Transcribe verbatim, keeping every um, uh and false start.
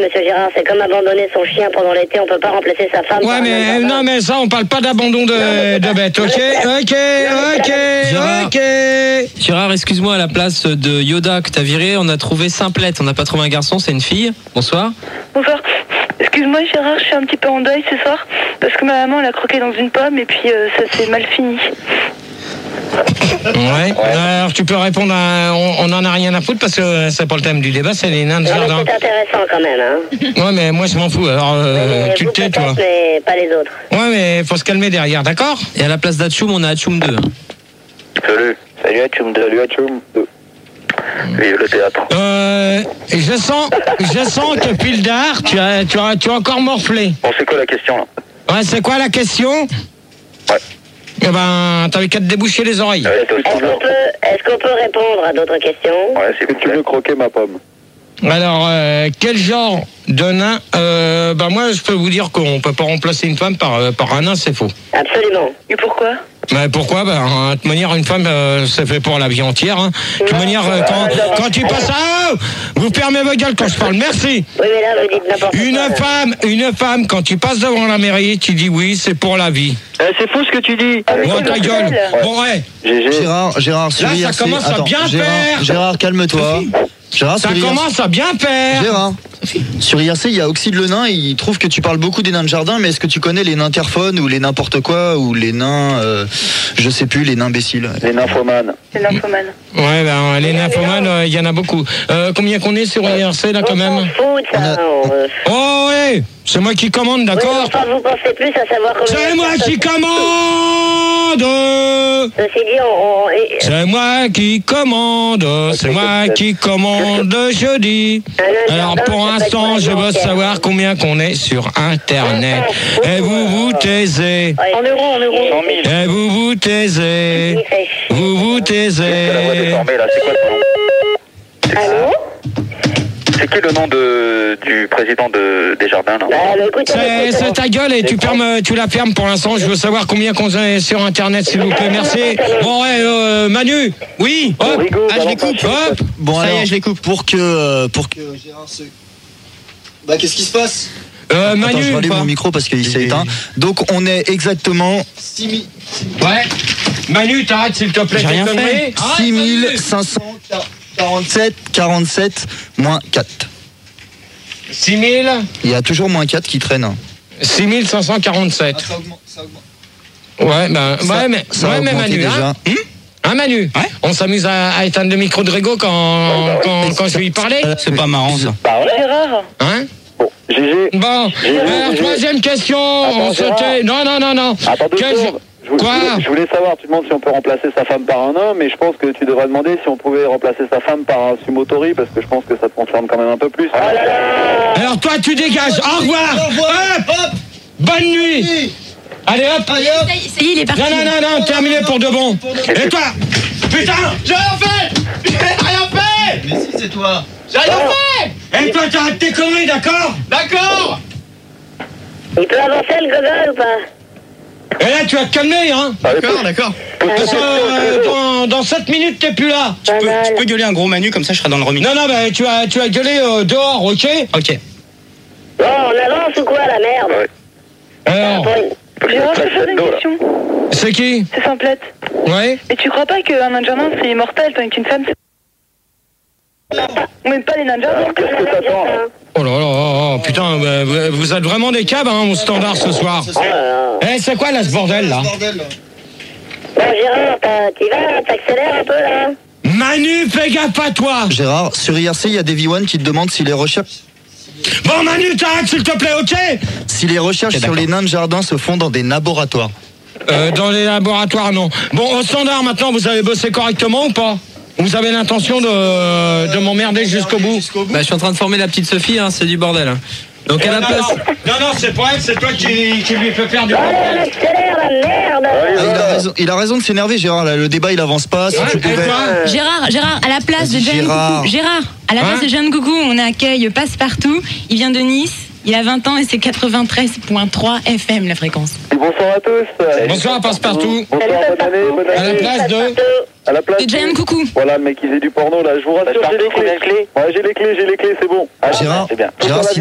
monsieur Gérard, c'est comme abandonner son chien pendant l'été, on peut pas remplacer sa femme. Ouais, mais non, mais ça, on parle pas d'abandon de, de bête, ok? Ok, ok, Gérard. ok. Gérard, excuse-moi, à la place de Yoda que t'as viré, on a trouvé Simplette. On n'a pas trouvé un garçon, c'est une fille. Bonsoir. Bonsoir. Excuse-moi Gérard, je suis un petit peu en deuil ce soir parce que ma maman elle a croqué dans une pomme et puis euh, ça s'est mal fini. Ouais. Alors tu peux répondre à... On, on en a rien à foutre parce que c'est pas le thème du débat, c'est les nains de Non, mais jardin. c'est intéressant quand même, hein. Ouais, mais moi je m'en fous. Alors euh, Mais tu vous te tais, peut-être, toi. mais pas les autres. Ouais, mais faut se calmer derrière, d'accord? Et à la place d'Atchoum, on a Atchoum deux. Salut. Salut Atchoum deux. Salut Atchoum deux. Vive le théâtre. Euh, je sens, je sens que Pildar, tu as, tu as, tu as encore morflé. Bon, c'est quoi la question là? Ouais, c'est quoi la question? Ouais. Eh ben, t'avais qu'à te déboucher les oreilles. Ouais, t'as aussi Est-ce qu'on genre. peut, est-ce qu'on peut répondre à d'autres questions? Ouais, c'est que tu veux croquer ma pomme. Alors, euh, quel genre de nain? euh, Ben moi, je peux vous dire qu'on peut pas remplacer une femme par, euh, par un nain, c'est faux. Absolument. Et pourquoi? Mais pourquoi? Ben, de toute manière, une femme, euh, c'est fait pour la vie entière. Hein. De toute manière, euh, quand, quand tu passes à... Vous fermez votre gueule quand je parle, merci. Oui, mais là, vous dites n'importe quoi. Une là. femme, une femme, quand tu passes devant la mairie, tu dis oui, c'est pour la vie. Eh, c'est fou ce que tu dis. Ah, mais Bon, c'est ta gueule. mortel. Bon, ouais. G G. Gérard, Gérard, sur Là, I R ça C. commence à Attends, bien Gérard, faire. Gérard, calme-toi. Gérard, Ça sur I R C. commence à bien faire. Gérard, sur I R C, il y a Oxyde le nain, il trouve que tu parles beaucoup des nains de jardin, mais est-ce que tu connais les nains terphones ou les n'importe quoi ou les nains, euh, je sais plus, les nains imbéciles? Les nymphomanes. C'est lymphomane. Ouais, ben, les nymphomanes, euh, il y en a beaucoup. Euh, combien qu'on est sur I R C, là, quand On s'en même? fout de ça. On a- on, euh, Oh, ouais, c'est moi qui commande, oui, mais d'accord? enfin, vous pensez plus à savoir comment... C'est moi qui commande. Ceci dit, on... on- et- C'est moi qui commande, c'est moi qui commande jeudi. Alors pour l'instant, je veux savoir combien qu'on est sur Internet. Et vous vous taisez, En euros, en euros. cent mille. et vous vous taisez, Il fait chier. vous vous C'est la voix taisez. déformée là, c'est quoi ton nom? Allô? C'est qui le nom de, du président de, des jardins là? Bah, bah, écoute, C'est écoute, c'est ta gueule et tu, fermes, tu la fermes pour l'instant. Je veux savoir combien qu'on est sur Internet, s'il vous plaît. Merci. Bon, ouais, euh, Manu. Oui. Hop. Rigaud, Ah, je les coupe. Hop. Bon, Ça y est, alors, je les coupe. Pour que, euh, pour que Gérard se. Bah, qu'est-ce qui se passe? Euh, Attends, Manu. je ou rallume pas mon micro parce qu'il s'est éteint. Donc, on est exactement Ouais. Manu, t'arrêtes s'il te plaît. J'ai rien tes conneries. fait. Arrête, six mille Manu. cinq cent quarante-sept, quarante-sept, moins quatre. six mille. Il y a toujours moins quatre qui traîne. six mille cinq cent quarante-sept. ça augmente, ça augmente. Ouais, ben, Ça- ouais, mais, ça a ouais, mais augmenté Manu, déjà. hein, Hum Hein, Manu, Ouais. on s'amuse à, à éteindre le micro de Grégo quand, quand, quand je lui parlais. C'est pas marrant ça. Bah ouais. Gérard, Hein? Bon, G G. Bon, alors, troisième question, on se Gérard. tait. Non, non, non, non. Attends deux Quel- secondes. Je voulais, Quoi? je voulais- je voulais savoir, tu demandes si on peut remplacer sa femme par un homme, mais je pense que tu devrais demander si on pouvait remplacer sa femme par un sumotori, parce que je pense que ça te concerne quand même un peu plus. Alors toi, tu dégages. Au revoir. Hop. Bonne nuit. Allez, hop. Ça y est, il est parti. Non, non, non, non, terminé pour de bon. Et toi? Putain, j'ai rien fait. J'ai rien fait. Mais si, c'est toi. J'ai rien fait. Et toi, t'arrêtes tes conneries, d'accord? D'accord. il peut avancer le gogol ou pas? Et là, tu vas te calmer, hein? D'accord, d'accord. Parce que euh, dans, dans sept minutes, t'es plus là. Pas mal. Tu peux gueuler un gros Manu, comme ça je serai dans le remix. Non, non, bah, tu vas, tu vas gueuler euh, dehors, ok? Ok. Bon, on avance ou quoi, la merde? Ouais. Alors, Pour une- Gérard, je te pose une question. c'est qui? C'est Simplette. Ouais? Et tu crois pas qu'un nain de jardin c'est immortel, tandis qu'une femme c'est... On n'aime pas les nains de jardin. Qu'est-ce que t'attends là? Oh là là, oh, oh, putain, bah, vous vous êtes vraiment des cabs, hein, au standard ce soir. Oh là là. Eh, c'est quoi là, ce bordel, là? Bon, Gérard, t'as- t'y vas, t'accélères un peu, là? Manu, fais gaffe à toi. Gérard, sur I R C, il y a des V un qui te demandent si les recherches, Bon, Manu, t'arrêtes, s'il te plaît, ok? si les recherches sur les nains de jardin se font dans des laboratoires. Euh, dans les laboratoires, non. Bon, au standard, maintenant, vous avez bossé correctement ou pas? Vous avez l'intention de, de m'emmerder jusqu'au bout? Bah, je suis en train de former la petite Sophie, hein, c'est du bordel. hein. Donc à la non, place. non, non, non, c'est pas elle, c'est toi qui, qui lui fais faire du Allez, on bordel. accélère, la merde! Ah, il, a raison, il a raison de s'énerver, Gérard. Là, le débat, il avance pas. Si Ouais, tu et pouvais... toi? Gérard, Gérard, à la place de Vas-y, Jeanne Gérard. Coucou. Gérard, à la Hein place de Jeanne Coucou, on accueille Passepartout. Il vient de Nice. Il a vingt ans et c'est quatre-vingt-treize virgule trois F M la fréquence. Bonsoir à tous. Bonsoir, Passe-Partout. Bonsoir, bonne année, bonne À la année. place de... À la place De Jeanne de- Coucou. Voilà, le mec, il faisait du porno là. Je vous rassure, j'ai les clés. Ouais, j'ai les clés, j'ai les clés, c'est bon. Ah, Gérard, c'est bien. Gérard,